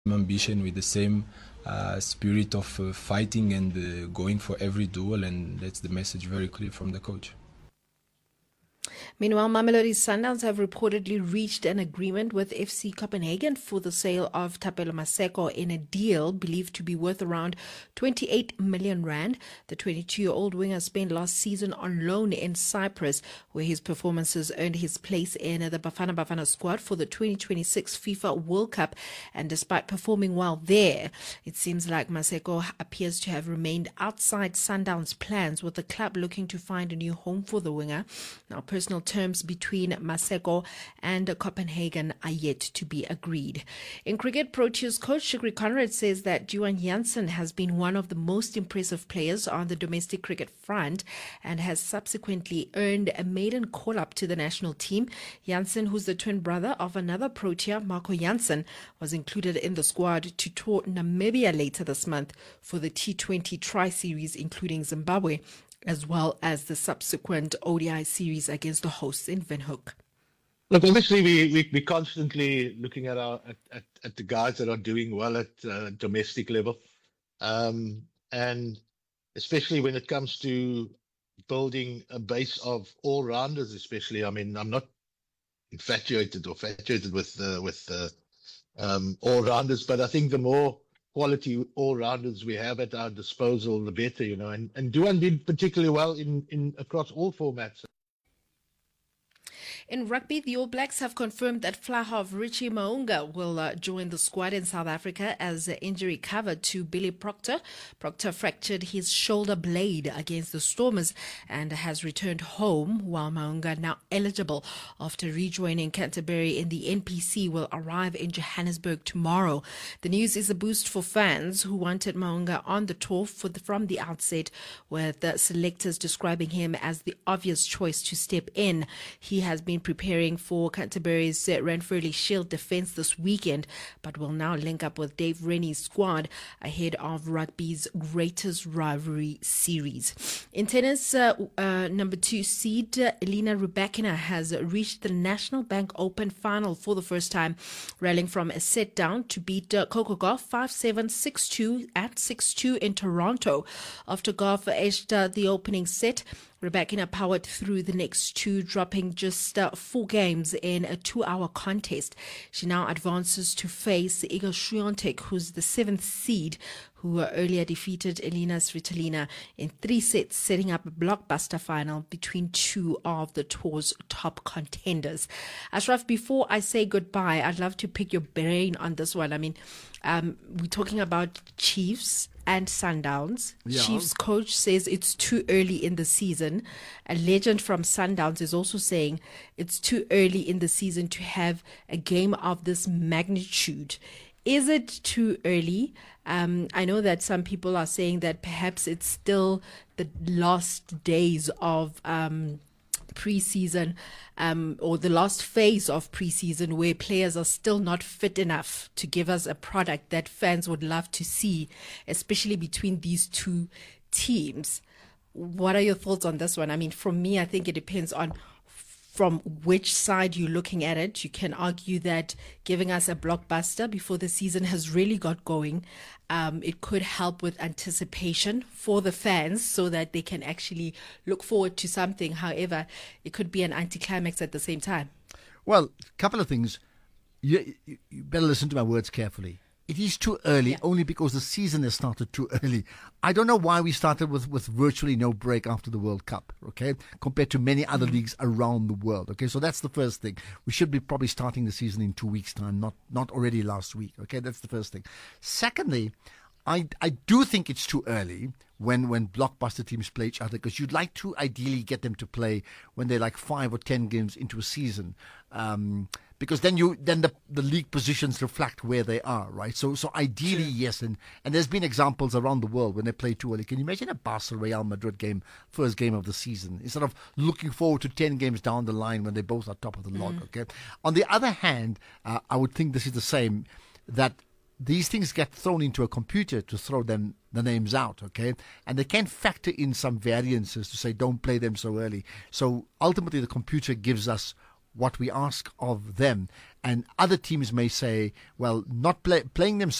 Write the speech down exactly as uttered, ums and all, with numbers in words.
ambition, with the same uh, spirit of uh, fighting and uh, going for every duel, and that's the message very clear from the coach. Meanwhile, Mamelodi Sundowns have reportedly reached an agreement with F C Copenhagen for the sale of Thapelo Maseko in a deal believed to be worth around twenty-eight million rand. The twenty-two-year-old winger spent last season on loan in Cyprus, where his performances earned his place in the Bafana Bafana squad for the twenty twenty-six FIFA World Cup. And despite performing well there, it seems like Maseko appears to have remained outside Sundowns' plans, with the club looking to find a new home for the winger. Now, personal terms between Maseko and Copenhagen are yet to be agreed. In cricket, Proteas coach Shukri Conrad says that Duan Jansen has been one of the most impressive players on the domestic cricket front and has subsequently earned a maiden call-up to the national team. Jansen, who's the twin brother of another Protea, Marco Jansen, was included in the squad to tour Namibia later this month for the T twenty Tri-Series, including Zimbabwe, as well as the subsequent O D I series against the hosts in Windhoek. Look, obviously, we, we, we're constantly looking at, our, at, at, at the guys that are doing well at uh, domestic level. Um, and especially when it comes to building a base of all-rounders, especially, I mean, I'm not infatuated or infatuated with, uh, with uh, um, all-rounders, but I think the more quality all-rounders we have at our disposal, the better, you know. And, and Duan did particularly well in, in across all formats. In rugby, the All Blacks have confirmed that fly half Richie Mo'unga will uh, join the squad in South Africa as uh, injury cover to Billy Proctor. Proctor fractured his shoulder blade against the Stormers and has returned home, while Mo'unga, now eligible after rejoining Canterbury in the N P C, will arrive in Johannesburg tomorrow. The news is a boost for fans who wanted Mo'unga on the tour for the, from the outset, with the selectors describing him as the obvious choice to step in. He has been preparing for Canterbury's uh, Ranfurly Shield defence this weekend, but will now link up with Dave Rennie's squad ahead of rugby's greatest rivalry series. In tennis, uh, uh, number two seed uh, Elina Rybakina has reached the National Bank Open final for the first time, rallying from a set down to beat uh, Coco Gauff five seven, six two at six two in Toronto. After Gauff edged uh, the opening set, Rybakina powered through the next two, dropping just uh, four games in a two-hour contest. She now advances to face Iga Swiatek, who's the seventh seed, who earlier defeated Elina Svitolina in three sets, setting up a blockbuster final between two of the tour's top contenders. Ashraf, before I say goodbye, I'd love to pick your brain on this one. I mean, um, we're talking about Chiefs and Sundowns. Yeah. Chiefs coach says it's too early in the season. A legend from Sundowns is also saying it's too early in the season to have a game of this magnitude. Is it too early? Um, I know that some people are saying that perhaps it's still the last days of um, preseason um, or the last phase of preseason, where players are still not fit enough to give us a product that fans would love to see, especially between these two teams. What are your thoughts on this one? I mean, for me, I think it depends on from which side you're looking at it. You can argue that giving us a blockbuster before the season has really got going, um, it could help with anticipation for the fans so that they can actually look forward to something. However, it could be an anticlimax at the same time. Well, a couple of things. You, you, you better listen to my words carefully. It is too early, yeah. Only because the season has started too early. I don't know why we started with, with virtually no break after the World Cup, okay, compared to many other mm-hmm. leagues around the world, okay? So that's the first thing. We should be probably starting the season in two weeks' time, not not already last week, okay? That's the first thing. Secondly, I, I do think it's too early when, when blockbuster teams play each other, because you'd like to ideally get them to play when they're like five or ten games into a season, um, because then you then the the league positions reflect where they are, right? So so ideally, sure. yes, and, and there's been examples around the world when they play too early. Can you imagine a Barca Real Madrid game, first game of the season, instead of looking forward to ten games down the line when they both are top of the log, mm. okay? On the other hand, uh, I would think this is the same, that these things get thrown into a computer to throw them the names out, okay? And they can factor in some variances to say don't play them so early. So ultimately the computer gives us what we ask of them. And other teams may say, well, not play, playing them